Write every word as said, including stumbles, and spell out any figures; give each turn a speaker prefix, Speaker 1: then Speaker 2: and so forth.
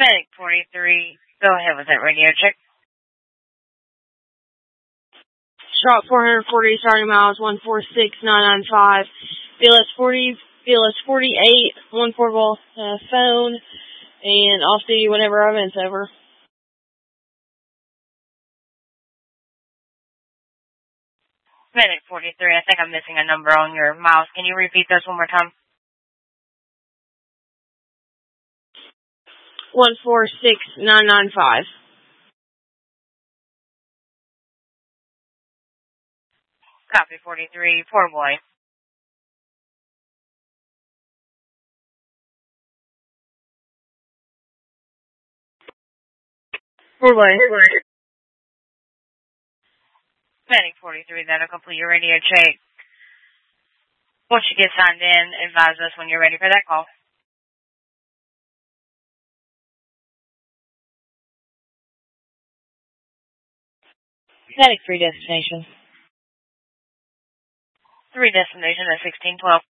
Speaker 1: Medic forty-three, go ahead with that radio check.
Speaker 2: Shot four hundred forty, starting miles one four six nine nine five. B L S forty, B L S forty-eight, one portable uh, phone, and off duty whenever our event's over.
Speaker 1: Medic forty-three, I think I'm missing a number on your mouse. Can you repeat those one more time?
Speaker 2: one four six nine nine five.
Speaker 1: Copy forty-three, poor boy.
Speaker 2: Poor boy.
Speaker 1: Medic forty-three, that'll complete your radio check. Once you get signed in, advise us when you're ready for that call.
Speaker 2: Medic three destination.
Speaker 1: Three destination at sixteen twelve.